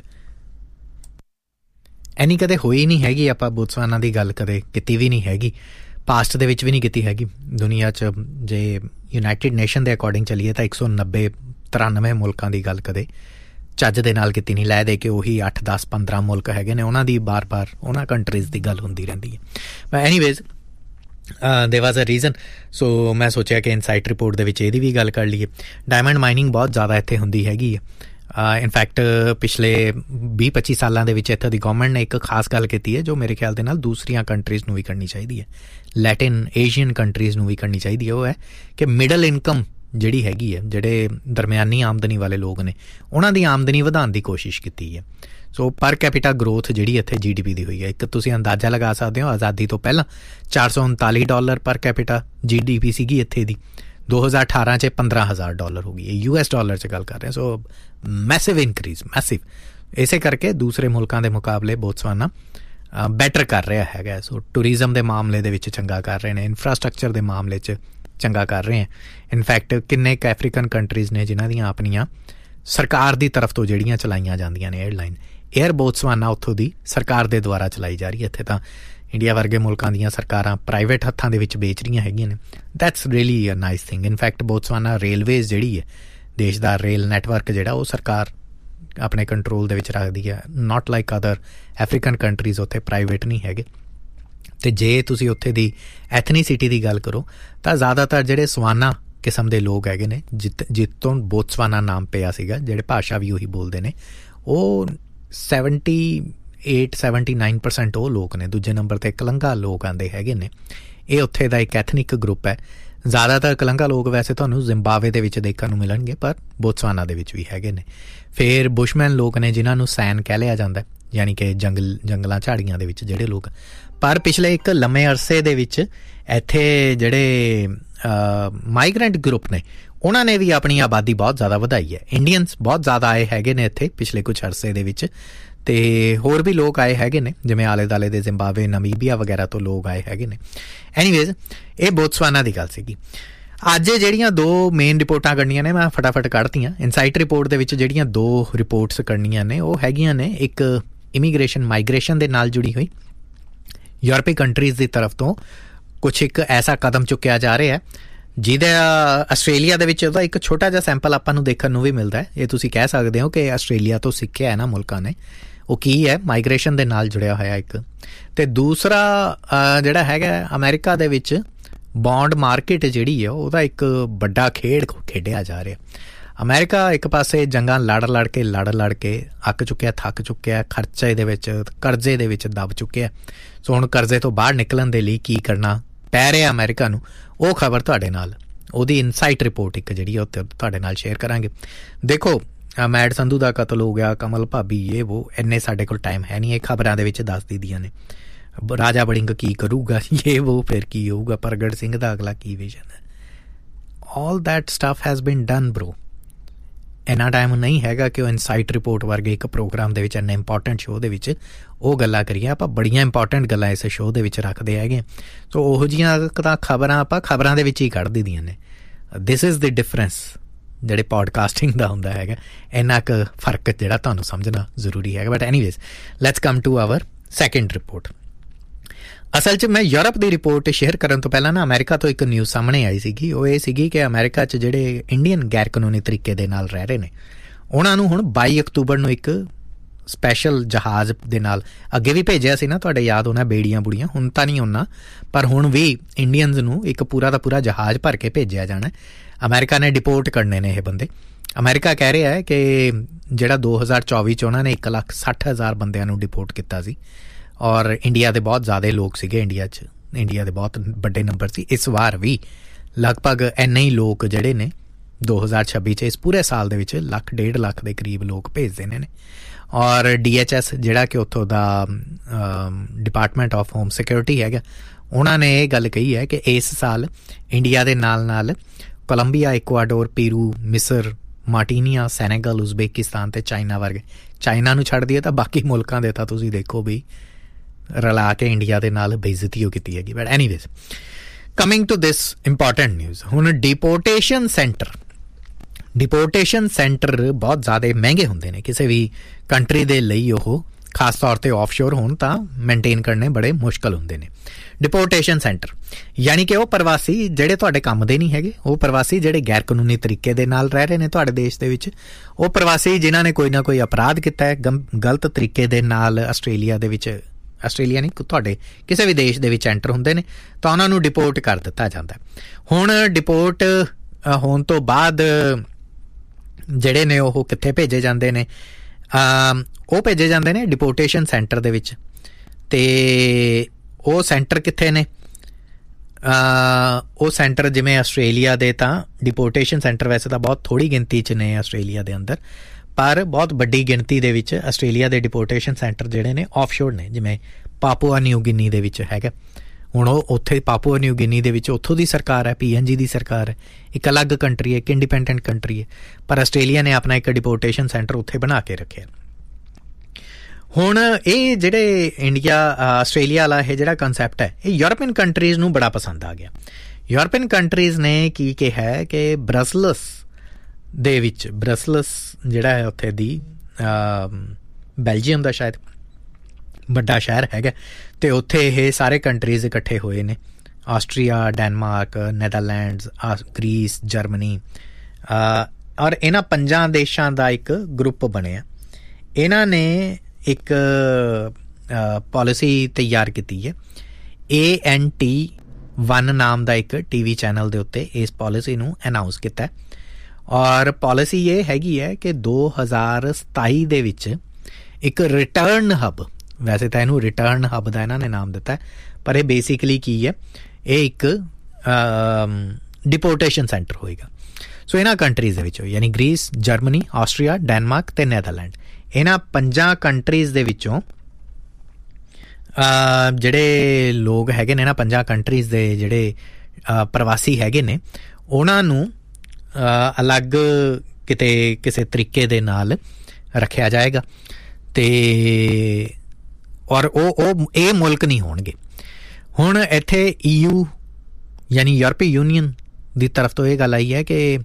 ਇੰਨੀ ਕਦੇ ਹੋਈ ਨਹੀਂ ਹੈਗੀ, ਆਪਾਂ ਬੋਤਸਵਾਨਾ ਦੀ ਗੱਲ ਕਦੇ ਕੀਤੀ ਵੀ ਨਹੀਂ ਹੈਗੀ, ਪਾਸਟ ਦੇ ਵਿੱਚ ਵੀ ਨਹੀਂ ਕੀਤੀ ਹੈਗੀ। ਦੁਨੀਆ 'ਚ ਜੇ ਯੂਨਾਈਟਿਡ ਨੇਸ਼ਨ ਦੇ ਅਕੋਰਡਿੰਗ ਚੱਲੀਏ ਤਾਂ ਇੱਕ ਸੌ ਨੱਬੇ ਤਰਾਨਵੇਂ ਮੁਲਕਾਂ ਦੀ ਗੱਲ ਕਦੇ ਚੱਜ ਦੇ ਨਾਲ ਕੀਤੀ ਨਹੀਂ। ਲੈ ਦੇ ਕੇ ਉਹੀ ਅੱਠ ਦਸ ਪੰਦਰਾਂ ਮੁਲਕ ਹੈਗੇ ਨੇ, ਉਹਨਾਂ ਦੀ ਬਾਰ ਬਾਰ ਉਹਨਾਂ ਕੰਟਰੀਜ਼ ਦੀ ਗੱਲ ਹੁੰਦੀ ਰਹਿੰਦੀ ਹੈ। ਬਟ ਐਨੀਵੇਜ਼ ਦੇ ਵਾਜ਼ ਅ ਰੀਜ਼ਨ। ਸੋ ਮੈਂ ਸੋਚਿਆ ਕਿ ਇਨਸਾਈਟ ਰਿਪੋਰਟ ਦੇ ਵਿੱਚ ਇਹਦੀ ਵੀ ਗੱਲ ਕਰ ਲਈਏ। ਡਾਇਮੰਡ ਮਾਈਨਿੰਗ ਬਹੁਤ ਜ਼ਿਆਦਾ ਇੱਥੇ ਹੁੰਦੀ ਹੈਗੀ ਹੈ। ਇਨਫੈਕਟ ਪਿਛਲੇ ਵੀਹ ਪੱਚੀ ਸਾਲਾਂ ਦੇ ਵਿੱਚ ਇੱਥੇ ਦੀ ਗੌਰਮੈਂਟ ਨੇ ਇੱਕ ਖਾਸ ਗੱਲ ਕੀਤੀ ਹੈ ਜੋ ਮੇਰੇ ਖਿਆਲ ਦੇ ਨਾਲ ਦੂਸਰੀਆਂ ਕੰਟਰੀਜ਼ ਨੂੰ ਵੀ ਕਰਨੀ ਚਾਹੀਦੀ ਹੈ, ਲੈਟਿਨ ਏਸ਼ੀਅਨ ਕੰਟਰੀਜ਼ ਨੂੰ ਵੀ ਕਰਨੀ ਚਾਹੀਦੀ ਹੈ। ਉਹ ਹੈ ਕਿ ਮਿਡਲ ਇਨਕਮ ਜਿਹੜੀ ਹੈਗੀ ਹੈ, ਜਿਹੜੇ ਦਰਮਿਆਨੀ ਆਮਦਨੀ ਵਾਲੇ ਲੋਕ ਨੇ, ਉਹਨਾਂ ਦੀ ਆਮਦਨੀ ਵਧਾਉਣ ਦੀ ਕੋਸ਼ਿਸ਼ ਕੀਤੀ ਹੈ। ਸੋ ਪਰ ਕੈਪੀਟਾ ਗਰੋਥ ਜਿਹੜੀ ਇੱਥੇ ਜੀ ਡੀ ਪੀ ਦੀ ਹੋਈ ਹੈ, ਇੱਕ ਤੁਸੀਂ ਅੰਦਾਜ਼ਾ ਲਗਾ ਸਕਦੇ ਹੋ ਆਜ਼ਾਦੀ ਤੋਂ ਪਹਿਲਾਂ ਚਾਰ ਸੌ ਉਨਤਾਲੀ ਡਾਲਰ ਪਰ ਕੈਪੀਟਾ ਜੀ ਡੀ ਪੀ ਸੀਗੀ ਇੱਥੇ ਦੀ। ਦੋ ਹਜ਼ਾਰ ਅਠਾਰਾਂ 'ਚ ਪੰਦਰਾਂ ਹਜ਼ਾਰ ਡਾਲਰ ਹੋ ਗਈ ਹੈ, ਯੂ ਐਸ ਡਾਲਰ 'ਚ ਗੱਲ ਕਰ ਰਹੇ। ਸੋ ਮੈਸਿਵ ਇਨਕਰੀਜ਼, ਮੈਸਿਵ। ਇਸੇ ਕਰਕੇ ਦੂਸਰੇ ਮੁਲਕਾਂ ਦੇ ਮੁਕਾਬਲੇ ਬੋਤਸਵਾਨਾ ਬੈਟਰ ਕਰ ਰਿਹਾ ਹੈਗਾ। ਸੋ ਟੂਰਿਜ਼ਮ ਦੇ ਮਾਮਲੇ ਦੇ ਵਿੱਚ ਚੰਗਾ ਕਰ ਰਹੇ ਨੇ, ਇਨਫਰਾਸਟਰਕਚਰ ਦੇ ਮਾਮਲੇ 'ਚ ਚੰਗਾ ਕਰ ਰਹੇ ਹੈ। ਇਨਫੈਕਟ ਕਿੰਨੇ ਕੁ ਅਫਰੀਕਨ ਕੰਟਰੀਜ਼ ਨੇ ਜਿਨ੍ਹਾਂ ਦੀਆਂ ਆਪਣੀਆਂ ਸਰਕਾਰ ਦੀ ਤਰਫ ਤੋਂ ਜਿਹੜੀਆਂ ਚਲਾਈਆਂ ਜਾਂਦੀਆਂ ਨੇ ਏਅਰਲਾਈਨ, ਏਅਰ ਬੋਤਸਵਾਨਾ ਉੱਥੋਂ ਦੀ ਸਰਕਾਰ ਦੇ ਦੁਆਰਾ ਚਲਾਈ ਜਾ ਰਹੀ ਹੈ। ਇੱਥੇ ਤਾਂ ਇੰਡੀਆ ਵਰਗੇ ਮੁਲਕਾਂ ਦੀਆਂ ਸਰਕਾਰਾਂ ਪ੍ਰਾਈਵੇਟ ਹੱਥਾਂ ਦੇ ਵਿੱਚ ਵੇਚ ਰਹੀਆਂ ਹੈਗੀਆਂ ਨੇ। That's really a nice thing. In fact Botswana railways ਜਿਹੜੀ ਹੈ, ਦੇਸ਼ ਦਾ ਰੇਲ ਨੈਟਵਰਕ ਜਿਹੜਾ, ਉਹ ਸਰਕਾਰ ਆਪਣੇ ਕੰਟਰੋਲ ਦੇ ਵਿੱਚ ਰੱਖਦੀ ਹੈ। Not like other African countries, ਉੱਥੇ ਪ੍ਰਾਈਵੇਟ ਨਹੀਂ ਹੈਗੇ। ਅਤੇ ਜੇ ਤੁਸੀਂ ਉੱਥੇ ਦੀ ਐਥਨੀਸਿਟੀ ਦੀ ਗੱਲ ਕਰੋ ਤਾਂ ਜ਼ਿਆਦਾਤਰ ਜਿਹੜੇ ਸਵਾਨਾ ਕਿਸਮ ਦੇ ਲੋਕ ਹੈਗੇ ਨੇ, ਜਿੱਤ ਜਿੱਤੋਂ ਬੋਤਸਵਾਨਾ ਨਾਮ ਪਿਆ ਸੀਗਾ, ਜਿਹੜੇ ਭਾਸ਼ਾ ਵੀ ਉਹੀ ਬੋਲਦੇ ਨੇ, ਉਹ seventy eight seventy nine percent ਉਹ ਲੋਕ ਨੇ। ਦੂਜੇ ਨੰਬਰ 'ਤੇ ਕਲੰਗਾ ਲੋਕ ਆਉਂਦੇ ਹੈਗੇ ਨੇ। ਇਹ ਉੱਥੇ ਦਾ ਇੱਕ ਐਥਨਿਕ ਗਰੁੱਪ ਹੈ। ਜ਼ਿਆਦਾਤਰ ਕਲੰਗਾ ਲੋਕ ਵੈਸੇ ਤੁਹਾਨੂੰ ਜ਼ਿੰਬਾਬਵੇ ਦੇ ਵਿੱਚ ਦੇਖਣ ਨੂੰ ਮਿਲਣਗੇ, ਪਰ ਬੋਤਸਵਾਨਾ ਦੇ ਵਿੱਚ ਵੀ ਹੈਗੇ ਨੇ। ਫਿਰ ਬੁਸ਼ਮੈਨ ਲੋਕ ਨੇ, ਜਿਨ੍ਹਾਂ ਨੂੰ ਸੈਨ ਕਹਿ ਲਿਆ ਜਾਂਦਾ, ਯਾਨੀ ਕਿ ਜੰਗਲ ਜੰਗਲਾਂ ਝਾੜੀਆਂ ਦੇ ਵਿੱਚ ਜਿਹੜੇ ਲੋਕ। ਪਰ ਪਿਛਲੇ ਇੱਕ ਲੰਮੇ ਅਰਸੇ ਦੇ ਵਿੱਚ ਇੱਥੇ ਜਿਹੜੇ ਮਾਈਗਰੈਂਟ ਗਰੁੱਪ ਨੇ, ਉਹਨਾਂ ਨੇ ਵੀ ਆਪਣੀ ਆਬਾਦੀ ਬਹੁਤ ਜ਼ਿਆਦਾ ਵਧਾਈ ਹੈ। ਇੰਡੀਅਨਸ ਬਹੁਤ ਜ਼ਿਆਦਾ ਆਏ ਹੈਗੇ ਨੇ ਇੱਥੇ ਪਿਛਲੇ ਕੁਛ ਅਰਸੇ ਦੇ ਵਿੱਚ, ਅਤੇ ਹੋਰ ਵੀ ਲੋਕ ਆਏ ਹੈਗੇ ਨੇ, ਜਿਵੇਂ ਆਲੇ ਦੁਆਲੇ ਦੇ ਜ਼ਿੰਬਾਬਵੇ, ਨਮੀਬੀਆ ਵਗੈਰਾ ਤੋਂ ਲੋਕ ਆਏ ਹੈਗੇ ਨੇ। ਐਨੀਵੇਜ਼, ਇਹ ਬੋਤਸਵਾਨਾ ਦੀ ਗੱਲ ਸੀਗੀ। ਅੱਜ ਜਿਹੜੀਆਂ ਦੋ ਮੇਨ ਰਿਪੋਰਟਾਂ ਕਰਨੀਆਂ ਨੇ, ਮੈਂ ਫਟਾਫਟ ਕੱਢਤੀਆਂ। ਇਨਸਾਈਟ ਰਿਪੋਰਟ ਦੇ ਵਿੱਚ ਜਿਹੜੀਆਂ ਦੋ ਰਿਪੋਰਟਸ ਕਰਨੀਆਂ ਨੇ, ਉਹ ਹੈਗੀਆਂ ਨੇ, ਇੱਕ ਇਮੀਗ੍ਰੇਸ਼ਨ ਮਾਈਗ੍ਰੇਸ਼ਨ ਦੇ ਨਾਲ ਜੁੜੀ ਹੋਈ। ਯੂਰਪੀ ਕੰਟਰੀਜ਼ ਦੀ ਤਰਫ ਤੋਂ ਕੁਛ ਇੱਕ ਐਸਾ ਕਦਮ ਚੁੱਕਿਆ ਜਾ ਰਿਹਾ ਜਿਹਦਾ ਆਸਟ੍ਰੇਲੀਆ ਦੇ ਵਿੱਚ ਉਹਦਾ ਇੱਕ ਛੋਟਾ ਜਿਹਾ ਸੈਂਪਲ ਆਪਾਂ ਨੂੰ ਦੇਖਣ ਨੂੰ ਵੀ ਮਿਲਦਾ ਹੈ। ਇਹ ਤੁਸੀਂ ਕਹਿ ਸਕਦੇ ਹੋ ਕਿ ਆਸਟ੍ਰੇਲੀਆ ਤੋਂ ਸਿੱਖਿਆ ਹੈ ਨਾ ਮੁਲਕਾਂ ਨੇ। ਉਹ ਕੀ ਹੈ? ਮਾਈਗ੍ਰੇਸ਼ਨ ਦੇ ਨਾਲ ਜੁੜਿਆ ਹੋਇਆ ਇੱਕ। ਅਤੇ ਦੂਸਰਾ ਜਿਹੜਾ ਹੈਗਾ ਅਮਰੀਕਾ ਦੇ ਵਿੱਚ ਬੌਂਡ ਮਾਰਕੀਟ ਜਿਹੜੀ ਹੈ, ਉਹਦਾ ਇੱਕ ਵੱਡਾ ਖੇਡ ਖੇਡਿਆ ਜਾ ਰਿਹਾ। ਅਮਰੀਕਾ ਇੱਕ ਪਾਸੇ ਜੰਗਾਂ ਲੜ ਲੜ ਕੇ ਲੜ ਲੜ ਕੇ ਅੱਕ ਚੁੱਕਿਆ, ਥੱਕ ਚੁੱਕਿਆ, ਖਰਚੇ ਦੇ ਵਿੱਚ ਕਰਜ਼ੇ ਦੇ ਵਿੱਚ ਦਬ ਚੁੱਕਿਆ। ਸੋ ਹੁਣ ਕਰਜ਼ੇ ਤੋਂ ਬਾਹਰ ਨਿਕਲਣ ਦੇ ਲਈ ਕੀ ਕਰਨਾ ਪੈ ਰਿਹਾ ਅਮਰੀਕਾ ਨੂੰ, ਉਹ ਖਬਰ ਤੁਹਾਡੇ ਨਾਲ, ਉਹਦੀ ਇਨਸਾਈਟ ਰਿਪੋਰਟ ਇੱਕ ਜਿਹੜੀ ਉਹ ਤੁਹਾਡੇ ਨਾਲ ਸ਼ੇਅਰ ਕਰਾਂਗੇ। ਦੇਖੋ, ਮੈਡ ਸੰਧੂ ਦਾ ਕਤਲ ਹੋ ਗਿਆ, ਕਮਲ ਭਾਬੀ, ਇਹ ਉਹ, ਇੰਨੇ ਸਾਡੇ ਕੋਲ ਟਾਈਮ ਹੈ ਨਹੀਂ। ਇਹ ਖਬਰਾਂ ਦੇ ਵਿੱਚ ਦੱਸ ਦਿੰਦੀਆਂ ਨੇ। ਰਾਜਾ ਵੜਿੰਗ ਕੀ ਕਰੂਗਾ, ਇਹ ਉਹ, ਫਿਰ ਕੀ ਹੋਊਗਾ, ਪ੍ਰਗਟ ਸਿੰਘ ਦਾ ਅਗਲਾ ਕੀ ਵਿਜ਼ਨ ਹੈ। All that stuff has been done ਬਰੋ। ਇੰਨਾ ਟਾਈਮ ਨਹੀਂ ਹੈਗਾ ਕਿ ਉਹ ਇਨਸਾਈਟ ਰਿਪੋਰਟ ਵਰਗੇ ਇੱਕ ਪ੍ਰੋਗਰਾਮ ਦੇ ਵਿੱਚ, ਇੰਨੇ ਇੰਪੋਰਟੈਂਟ ਸ਼ੋਅ ਦੇ ਵਿੱਚ ਉਹ ਗੱਲਾਂ ਕਰੀਏ। ਆਪਾਂ ਬੜੀਆਂ ਇੰਪੋਰਟੈਂਟ ਗੱਲਾਂ ਇਸ ਸ਼ੋਅ ਦੇ ਵਿੱਚ ਰੱਖਦੇ ਹੈਗੇ। ਸੋ ਉਹੋ ਜਿਹੀਆਂ ਤਾਂ ਖਬਰਾਂ ਆਪਾਂ ਖਬਰਾਂ ਦੇ ਵਿੱਚ ਹੀ ਕੱਢ ਦਿੰਦੀਆਂ ਨੇ। ਦਿਸ ਇਜ਼ ਦੀ ਡਿਫਰੈਂਸ ਜਿਹੜੇ ਪੋਡਕਾਸਟਿੰਗ ਦਾ ਹੁੰਦਾ ਹੈਗਾ। ਇੰਨਾ ਕੁ ਫਰਕ ਜਿਹੜਾ ਤੁਹਾਨੂੰ ਸਮਝਣਾ ਜ਼ਰੂਰੀ ਹੈਗਾ। But anyways, let's come to our second report. ਅਸਲ 'ਚ ਮੈਂ ਯੂਰਪ ਦੀ ਰਿਪੋਰਟ ਸ਼ੇਅਰ ਕਰਨ ਤੋਂ ਪਹਿਲਾਂ ਨਾ ਅਮਰੀਕਾ ਤੋਂ ਇੱਕ ਨਿਊਜ਼ ਸਾਹਮਣੇ ਆਈ ਸੀਗੀ। ਉਹ ਇਹ ਸੀਗੀ ਕਿ ਅਮਰੀਕਾ 'ਚ ਜਿਹੜੇ ਇੰਡੀਅਨ ਗੈਰ ਕਾਨੂੰਨੀ ਤਰੀਕੇ ਦੇ ਨਾਲ ਰਹਿ ਰਹੇ ਨੇ, ਉਹਨਾਂ ਨੂੰ ਹੁਣ ਬਾਈ ਅਕਤੂਬਰ ਨੂੰ ਇੱਕ ਸਪੈਸ਼ਲ ਜਹਾਜ਼ ਦੇ ਨਾਲ, ਅੱਗੇ ਵੀ ਭੇਜਿਆ ਸੀ ਨਾ, ਤੁਹਾਡੇ ਯਾਦ ਹੋਣਾ, ਬੇੜੀਆਂ ਬੁੜੀਆਂ, ਹੁਣ ਤਾਂ ਨਹੀਂ ਉਹਨਾਂ, ਪਰ ਹੁਣ ਵੀ ਇੰਡੀਅਨਸ ਨੂੰ ਇੱਕ ਪੂਰਾ ਦਾ ਪੂਰਾ ਜਹਾਜ਼ ਭਰ ਕੇ ਭੇਜਿਆ ਜਾਣਾ। ਅਮਰੀਕਾ ਨੇ ਡਿਪੋਰਟ ਕਰਨੇ ਨੇ ਇਹ ਬੰਦੇ। ਅਮਰੀਕਾ ਕਹਿ ਰਿਹਾ ਹੈ ਕਿ ਜਿਹੜਾ ਦੋ ਹਜ਼ਾਰ ਚੌਵੀ 'ਚ ਉਹਨਾਂ ਨੇ ਇੱਕ ਲੱਖ ਸੱਠ ਹਜ਼ਾਰ ਬੰਦਿਆਂ ਨੂੰ ਡਿਪੋਰਟ ਕੀਤਾ ਸੀ, ਔਰ ਇੰਡੀਆ ਦੇ ਬਹੁਤ ਜ਼ਿਆਦਾ ਲੋਕ ਸੀਗੇ ਇੰਡੀਆ 'ਚ, ਇੰਡੀਆ ਦੇ ਬਹੁਤ ਵੱਡੇ ਨੰਬਰ ਸੀ। ਇਸ ਵਾਰ ਵੀ ਲਗਭਗ ਇੰਨੇ ਹੀ ਲੋਕ ਜਿਹੜੇ ਨੇ ਦੋ ਹਜ਼ਾਰ ਛੱਬੀ 'ਚ, ਇਸ ਪੂਰੇ ਸਾਲ ਦੇ ਵਿੱਚ ਲੱਖ ਡੇਢ ਲੱਖ ਦੇ ਕਰੀਬ ਲੋਕ ਭੇਜ ਦੇਣੇ ਨੇ। ਔਰ ਡੀ ਐਚ ਐਸ ਜਿਹੜਾ ਕਿ ਉੱਥੋਂ ਦਾ ਡਿਪਾਰਟਮੈਂਟ ਆਫ ਹੋਮ ਸਿਕਿਉਰਿਟੀ ਹੈਗਾ, ਉਹਨਾਂ ਨੇ ਇਹ ਗੱਲ ਕਹੀ ਹੈ ਕਿ ਇਸ ਸਾਲ ਇੰਡੀਆ ਦੇ ਨਾਲ ਨਾਲ ਕੋਲੰਬੀਆ, ਇਕੁਆਡੋਰ, ਪੀਰੂ, ਮਿਸਰ, ਮਾਰਟੀਨੀਆ, ਸੈਨੇਗਲ, ਉਜ਼ਬੇਕਿਸਤਾਨ ਅਤੇ ਚਾਈਨਾ ਵਰਗੇ, ਚਾਈਨਾ ਨੂੰ ਛੱਡ ਦਈਏ ਤਾਂ ਬਾਕੀ ਮੁਲਕਾਂ ਦੇ ਤਾਂ ਤੁਸੀਂ ਦੇਖੋ ਵੀ ਰਲਾ ਕੇ ਇੰਡੀਆ ਦੇ ਨਾਲ ਬੇਇੱਜ਼ਤੀ ਹੋ ਕੀਤੀ ਹੈਗੀ। But anyways, coming to this important news. ਹੁਣ ਡਿਪੋਰਟੇਸ਼ਨ ਸੈਂਟਰ ਡਿਪੋਰਟੇਸ਼ਨ ਸੈਂਟਰ ਬਹੁਤ ਜ਼ਿਆਦਾ ਮਹਿੰਗੇ ਹੁੰਦੇ ਨੇ ਕਿਸੇ ਵੀ ਕੰਟਰੀ ਦੇ ਲਈ। ਉਹ ਖਾਸ ਤੌਰ 'ਤੇ ਆਫਸ਼ੋਰ ਹੋਣ ਤਾਂ ਮੇਨਟੇਨ ਕਰਨੇ ਬੜੇ ਮੁਸ਼ਕਲ ਹੁੰਦੇ ਨੇ। ਡਿਪੋਰਟੇਸ਼ਨ ਸੈਂਟਰ ਯਾਨੀ ਕਿ ਉਹ ਪ੍ਰਵਾਸੀ ਜਿਹੜੇ ਤੁਹਾਡੇ ਕੰਮ ਦੇ ਨਹੀਂ ਹੈਗੇ, ਉਹ ਪ੍ਰਵਾਸੀ ਜਿਹੜੇ ਗੈਰ ਕਾਨੂੰਨੀ ਤਰੀਕੇ ਦੇ ਨਾਲ ਰਹਿ ਰਹੇ ਨੇ ਤੁਹਾਡੇ ਦੇਸ਼ ਦੇ ਵਿੱਚ, ਉਹ ਪ੍ਰਵਾਸੀ ਜਿਨ੍ਹਾਂ ਨੇ ਕੋਈ ਨਾ ਕੋਈ ਅਪਰਾਧ ਕੀਤਾ ਹੈ, ਗਲਤ ਤਰੀਕੇ ਦੇ ਨਾਲ ਆਸਟ੍ਰੇਲੀਆ ਦੇ ਵਿੱਚ, ਆਸਟ੍ਰੇਲੀਆ ਨਹੀਂ, ਤੁਹਾਡੇ ਕਿਸੇ ਵੀ ਦੇਸ਼ ਦੇ ਵਿੱਚ ਐਂਟਰ ਹੁੰਦੇ ਨੇ, ਤਾਂ ਉਹਨਾਂ ਨੂੰ ਡਿਪੋਰਟ ਕਰ ਦਿੱਤਾ ਜਾਂਦਾ। ਹੁਣ ਡਿਪੋਰਟ ਹੋਣ ਤੋਂ ਬਾਅਦ ਜਿਹੜੇ ਨੇ ਉਹ ਕਿੱਥੇ ਭੇਜੇ ਜਾਂਦੇ ਨੇ? ਉਹ ਭੇਜੇ ਜਾਂਦੇ ਨੇ ਡਿਪੋਰਟੇਸ਼ਨ ਸੈਂਟਰ ਦੇ ਵਿੱਚ। ਅਤੇ ਉਹ ਸੈਂਟਰ ਕਿੱਥੇ ਨੇ? ਉਹ ਸੈਂਟਰ ਜਿਵੇਂ ਆਸਟ੍ਰੇਲੀਆ ਦੇ ਤਾਂ ਡਿਪੋਰਟੇਸ਼ਨ ਸੈਂਟਰ ਵੈਸੇ ਤਾਂ ਬਹੁਤ ਥੋੜ੍ਹੀ ਗਿਣਤੀ 'ਚ ਨੇ ਆਸਟ੍ਰੇਲੀਆ ਦੇ ਅੰਦਰ, ਪਰ ਬਹੁਤ ਵੱਡੀ ਗਿਣਤੀ ਦੇ ਵਿੱਚ ਆਸਟ੍ਰੇਲੀਆ ਦੇ ਡਿਪੋਰਟੇਸ਼ਨ ਸੈਂਟਰ ਜਿਹੜੇ ਨੇ ਆਫਸ਼ੋਰ ਨੇ, ਜਿਵੇਂ ਪਾਪੂਆ ਨਿਊ ਗਿਨੀ ਦੇ ਵਿੱਚ ਹੈਗਾ। ਹੁਣ ਉਹ ਉੱਥੇ ਪਾਪੂਆ ਨਿਊ ਗਿਨੀ ਦੇ ਵਿੱਚ ਉੱਥੋਂ ਦੀ ਸਰਕਾਰ ਹੈ, ਪੀ ਐਨ ਜੀ ਦੀ ਸਰਕਾਰ ਹੈ, ਇੱਕ ਅਲੱਗ ਕੰਟਰੀ ਹੈ, ਇੱਕ ਇੰਡੀਪੈਂਡੈਂਟ ਕੰਟਰੀ ਹੈ, ਪਰ ਆਸਟ੍ਰੇਲੀਆ ਨੇ ਆਪਣਾ ਇੱਕ ਡਿਪੋਰਟੇਸ਼ਨ ਸੈਂਟਰ ਉੱਥੇ ਬਣਾ ਕੇ ਰੱਖਿਆ। ਹੁਣ ਇਹ ਜਿਹੜੇ ਇੰਡੀਆ ਆਸਟ੍ਰੇਲੀਆ ਵਾਲਾ ਇਹ ਜਿਹੜਾ ਕੰਸੈਪਟ ਹੈ, ਇਹ ਯੂਰਪੀਅਨ ਕੰਟਰੀਜ਼ ਨੂੰ ਬੜਾ ਪਸੰਦ ਆ ਗਿਆ। ਯੂਰਪੀਅਨ ਕੰਟਰੀਜ਼ ਨੇ ਕੀ ਕਿਹਾ ਕਿ ਬਰਸਲਸ ਦੇ ਵਿੱਚ, ਬਰਸਲਸ ਜਿਹੜਾ ਹੈ ਉੱਥੇ ਦੀ ਬੈਲਜੀਅਮ ਦਾ ਸ਼ਾਇਦ, ਵੱਡਾ ਸ਼ਹਿਰ ਹੈਗਾ, ਅਤੇ ਉੱਥੇ ਇਹ ਸਾਰੇ ਕੰਟਰੀਜ਼ ਇਕੱਠੇ ਹੋਏ ਨੇ, ਆਸਟਰੀਆ, ਡੈਨਮਾਰਕ, ਨੈਦਰਲੈਂਡਸ, ਗ੍ਰੀਸ, ਜਰਮਨੀ, ਔਰ ਇਹਨਾਂ ਪੰਜਾਂ ਦੇਸ਼ਾਂ ਦਾ ਇੱਕ ਗਰੁੱਪ ਬਣਿਆ। ਇਹਨਾਂ ਨੇ ਇੱਕ ਪਾਲਿਸੀ ਤਿਆਰ ਕੀਤੀ ਹੈ, ਏ ਐਨ ਟੀ ਵਨ ਨਾਮ ਦਾ ਇੱਕ ਟੀ ਵੀ ਚੈਨਲ ਦੇ ਉੱਤੇ ਇਸ ਪਾਲਿਸੀ ਨੂੰ ਅਨਾਊਂਸ ਕੀਤਾ। ਔਰ ਪਾਲਿਸੀ ਇਹ ਹੈਗੀ ਹੈ ਕਿ ਦੋ ਹਜ਼ਾਰ ਸਤਾਈ ਦੇ ਵਿੱਚ ਇੱਕ ਰਿਟਰਨ ਹੱਬ, ਵੈਸੇ ਤਾਂ ਇਹਨੂੰ ਰਿਟਰਨ ਹੱਬ ਦਾ ਇਹਨਾਂ ਨੇ ਨਾਮ ਦਿੱਤਾ, ਪਰ ਇਹ ਬੇਸਿਕਲੀ ਕੀ ਹੈ, ਇਹ ਇੱਕ ਡਿਪੋਰਟੇਸ਼ਨ ਸੈਂਟਰ ਹੋਏਗਾ। ਸੋ ਇਹਨਾਂ ਕੰਟਰੀਜ਼ ਦੇ ਵਿੱਚੋਂ, ਯਾਨੀ ਗ੍ਰੀਸ, ਜਰਮਨੀ, ਆਸਟਰੀਆ, ਡੈਨਮਾਰਕ ਅਤੇ ਨੈਦਰਲੈਂਡ, ਇਹਨਾਂ ਪੰਜਾਂ ਕੰਟਰੀਜ਼ ਦੇ ਵਿੱਚੋਂ ਜਿਹੜੇ ਲੋਕ ਹੈਗੇ ਨੇ, ਇਹਨਾਂ ਪੰਜਾਂ ਕੰਟਰੀਜ਼ ਦੇ ਜਿਹੜੇ ਪ੍ਰਵਾਸੀ ਹੈਗੇ ਨੇ, ਉਹਨਾਂ ਨੂੰ ਅਲੱਗ ਕਿਤੇ ਕਿਸੇ ਤਰੀਕੇ ਦੇ ਨਾਲ ਰੱਖਿਆ ਜਾਏਗਾ, ਅਤੇ ਔਰ ਉਹ ਉਹ ਇਹ ਮੁਲਕ ਨਹੀਂ ਹੋਣਗੇ। ਹੁਣ ਇੱਥੇ ਈ ਯੂ ਯਾਨੀ ਯੂਰਪੀ ਯੂਨੀਅਨ ਦੀ ਤਰਫ ਤੋਂ ਇਹ ਗੱਲ ਆਈ ਹੈ ਕਿ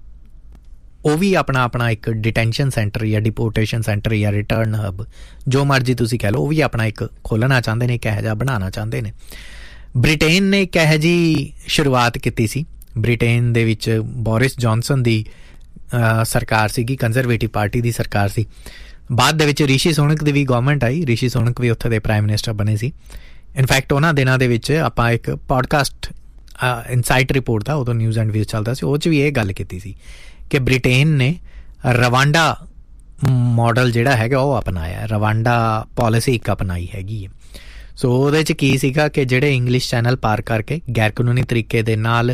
ਉਹ ਵੀ ਆਪਣਾ ਆਪਣਾ ਇੱਕ ਡਿਟੈਂਸ਼ਨ ਸੈਂਟਰ ਜਾਂ ਡਿਪੋਰਟੇਸ਼ਨ ਸੈਂਟਰ ਜਾਂ ਰਿਟਰਨ ਹੱਬ, ਜੋ ਮਰਜ਼ੀ ਤੁਸੀਂ ਕਹਿ ਲਓ, ਉਹ ਵੀ ਆਪਣਾ ਇੱਕ ਖੋਲ੍ਹਣਾ ਚਾਹੁੰਦੇ ਨੇ, ਇੱਕ ਇਹੋ ਜਿਹਾ ਬਣਾਉਣਾ ਚਾਹੁੰਦੇ ਨੇ। ਬ੍ਰਿਟੇਨ ਨੇ ਇੱਕ ਇਹੋ ਜਿਹੀ ਸ਼ੁਰੂਆਤ ਕੀਤੀ ਸੀ। ਬ੍ਰਿਟੇਨ ਦੇ ਵਿੱਚ ਬੋਰਿਸ ਜੌਨਸਨ ਦੀ ਸਰਕਾਰ ਸੀਗੀ, ਕੰਜ਼ਰਵੇਟਿਵ ਪਾਰਟੀ ਦੀ ਸਰਕਾਰ ਸੀ। ਬਾਅਦ ਦੇ ਵਿੱਚ ਰਿਸ਼ੀ ਸੁਨਕ ਦੀ ਵੀ ਗੌਰਮੈਂਟ ਆਈ, ਰਿਸ਼ੀ ਸੁਨਕ ਵੀ ਉੱਥੇ ਦੇ ਪ੍ਰਾਈਮ ਮਿਨਿਸਟਰ ਬਣੇ ਸੀ। ਇਨਫੈਕਟ ਉਹਨਾਂ ਦਿਨਾਂ ਦੇ ਵਿੱਚ ਆਪਾਂ ਇੱਕ ਪੋਡਕਾਸਟ ਇਨਸਾਈਟ ਰਿਪੋਰਟ ਦਾ, ਉਦੋਂ ਨਿਊਜ਼ ਐਂਡ ਵਿਊਜ਼ ਚੱਲਦਾ ਸੀ, ਉਹ 'ਚ ਵੀ ਇਹ ਗੱਲ ਕੀਤੀ ਸੀ ਕਿ ਬ੍ਰਿਟੇਨ ਨੇ ਰਵਾਂਡਾ ਮਾਡਲ ਜਿਹੜਾ ਹੈਗਾ ਉਹ ਅਪਣਾਇਆ, ਰਵਾਂਡਾ ਪਾਲਿਸੀ ਇੱਕ ਅਪਣਾਈ ਹੈਗੀ ਹੈ। ਸੋ ਉਹਦੇ 'ਚ ਕੀ ਸੀਗਾ ਕਿ ਜਿਹੜੇ ਇੰਗਲਿਸ਼ ਚੈਨਲ ਪਾਰ ਕਰਕੇ ਗੈਰ ਕਾਨੂੰਨੀ ਤਰੀਕੇ ਦੇ ਨਾਲ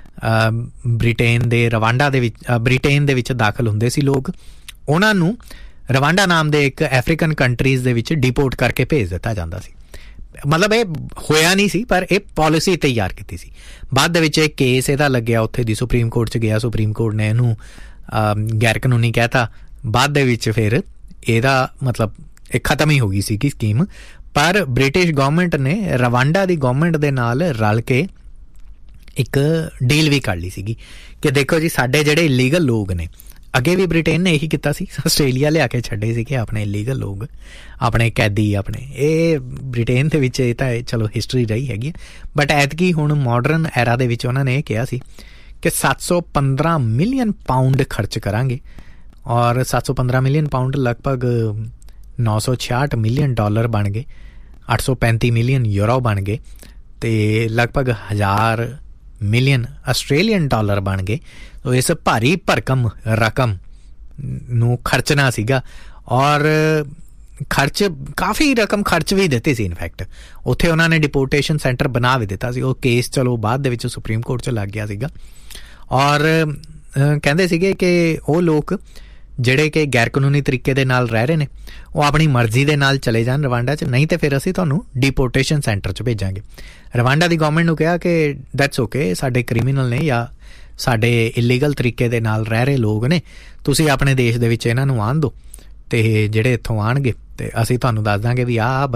ਬ੍ਰਿਟੇਨ ਦੇ ਰਵਾਂਡਾ ਦੇ ਵਿੱਚ ਬ੍ਰਿਟੇਨ ਦੇ ਵਿੱਚ ਦਾਖਲ ਹੁੰਦੇ ਸੀ ਲੋਕ, ਉਹਨਾਂ ਨੂੰ ਰਵਾਂਡਾ ਨਾਮ ਦੇ ਇੱਕ ਅਫਰੀਕਨ ਕੰਟਰੀਜ਼ ਦੇ ਵਿੱਚ ਡਿਪੋਰਟ ਕਰਕੇ ਭੇਜ ਦਿੱਤਾ ਜਾਂਦਾ ਸੀ। ਮਤਲਬ ਇਹ ਹੋਇਆ ਨਹੀਂ ਸੀ, ਪਰ ਇਹ ਪਾਲਿਸੀ ਤਿਆਰ ਕੀਤੀ ਸੀ। ਬਾਅਦ ਦੇ ਵਿੱਚ ਇਹ ਕੇਸ ਇਹਦਾ ਲੱਗਿਆ, ਉੱਥੇ ਦੀ ਸੁਪਰੀਮ ਕੋਰਟ 'ਚ ਗਿਆ, ਸੁਪਰੀਮ ਕੋਰਟ ਨੇ ਇਹਨੂੰ ਗੈਰ ਕਾਨੂੰਨੀ ਕਹਿਤਾ। ਬਾਅਦ ਦੇ ਵਿੱਚ ਫਿਰ ਇਹਦਾ ਮਤਲਬ ਇਹ ਖਤਮ ਹੀ ਹੋ ਗਈ ਸੀ ਕਿ ਸਕੀਮ। ਪਰ ਬ੍ਰਿਟਿਸ਼ ਗੌਰਮੈਂਟ ਨੇ ਰਵਾਂਡਾ ਦੀ ਗੌਰਮੈਂਟ ਦੇ ਨਾਲ ਰਲ ਕੇ ਇੱਕ ਡੀਲ ਵੀ ਕਰ ਲਈ ਸੀਗੀ ਕਿ ਦੇਖੋ ਜੀ, ਸਾਡੇ ਜਿਹੜੇ ਇਲੀਗਲ ਲੋਕ ਨੇ, ਅੱਗੇ ਵੀ ਬ੍ਰਿਟੇਨ ਨੇ ਇਹੀ ਕੀਤਾ ਸੀ, ਆਸਟ੍ਰੇਲੀਆ ਲਿਆ ਕੇ ਛੱਡੇ ਸੀਗੇ ਆਪਣੇ ਇਲੀਗਲ ਲੋਕ, ਆਪਣੇ ਕੈਦੀ ਆਪਣੇ, ਇਹ ਬ੍ਰਿਟੇਨ ਦੇ ਵਿੱਚ ਇਹ ਤਾਂ ਚਲੋ ਹਿਸਟਰੀ ਰਹੀ ਹੈਗੀ। ਬਟ ਐਤਕੀ ਹੁਣ ਮਾਡਰਨ ਐਰਾ ਦੇ ਵਿੱਚ ਉਹਨਾਂ ਨੇ ਇਹ ਕਿਹਾ ਸੀ ਕਿ ਸੱਤ ਸੌ ਪੰਦਰਾਂ ਮਿਲੀਅਨ ਪਾਊਂਡ ਖਰਚ ਕਰਾਂਗੇ, ਔਰ ਸੱਤ ਸੌ ਪੰਦਰਾਂ ਮਿਲੀਅਨ ਪਾਊਂਡ ਲਗਭਗ ਨੌ ਸੌ ਛਿਆਹਠ ਮਿਲੀਅਨ ਡਾਲਰ ਬਣ ਗਏ, ਅੱਠ ਸੌ ਪੈਂਤੀ ਮਿਲੀਅਨ ਯੂਰੋ ਬਣ ਗਏ, ਅਤੇ ਲਗਭਗ ਹਜ਼ਾਰ ਮਿਲੀਅਨ ਆਸਟ੍ਰੇਲੀਅਨ ਡਾਲਰ ਬਣ ਗਏ। ਸੋ ਇਸ ਭਾਰੀ ਭਰਕਮ ਰਕਮ ਨੂੰ ਖਰਚਣਾ ਸੀਗਾ, ਔਰ ਖਰਚ ਕਾਫੀ ਰਕਮ ਖਰਚ ਵੀ ਦਿੱਤੀ ਸੀ। ਇਨਫੈਕਟ ਉੱਥੇ ਉਹਨਾਂ ਨੇ ਡਿਪੋਰਟੇਸ਼ਨ ਸੈਂਟਰ ਬਣਾ ਵੀ ਦਿੱਤਾ ਸੀ। ਉਹ ਕੇਸ ਚਲੋ ਬਾਅਦ ਦੇ ਵਿੱਚ ਸੁਪਰੀਮ ਕੋਰਟ 'ਚ ਲੱਗ ਗਿਆ ਸੀਗਾ, ਔਰ ਕਹਿੰਦੇ ਸੀਗੇ ਕਿ ਉਹ ਲੋਕ ਜਿਹੜੇ ਕਿ ਗੈਰ ਕਾਨੂੰਨੀ ਤਰੀਕੇ ਦੇ ਨਾਲ ਰਹਿ ਰਹੇ ਨੇ, ਉਹ ਆਪਣੀ ਮਰਜ਼ੀ ਦੇ ਨਾਲ ਚਲੇ ਜਾਣ ਰਵਾਂਡਾ 'ਚ, ਨਹੀਂ ਤਾਂ ਫਿਰ ਅਸੀਂ ਤੁਹਾਨੂੰ ਡਿਪੋਰਟੇਸ਼ਨ ਸੈਂਟਰ 'ਚ ਭੇਜਾਂਗੇ। ਰਵਾਂਡਾ ਦੀ ਗੌਰਮੈਂਟ ਨੂੰ ਕਿਹਾ ਕਿ ਦੈਟਸ ਓਕੇ, ਸਾਡੇ ਕ੍ਰਿਮੀਨਲ ਨੇ ਜਾਂ ਸਾਡੇ ਇਲੀਗਲ ਤਰੀਕੇ ਦੇ ਨਾਲ ਰਹਿ ਰਹੇ ਲੋਕ ਨੇ, ਤੁਸੀਂ ਆਪਣੇ ਦੇਸ਼ ਦੇ ਵਿੱਚ ਇਹਨਾਂ ਨੂੰ ਆਉਣ ਦਿਓ, ਅਤੇ ਜਿਹੜੇ ਇੱਥੋਂ ਆਉਣਗੇ ਅਤੇ ਅਸੀਂ ਤੁਹਾਨੂੰ ਦੱਸ ਦਾਂਗੇ ਵੀ ਆਹ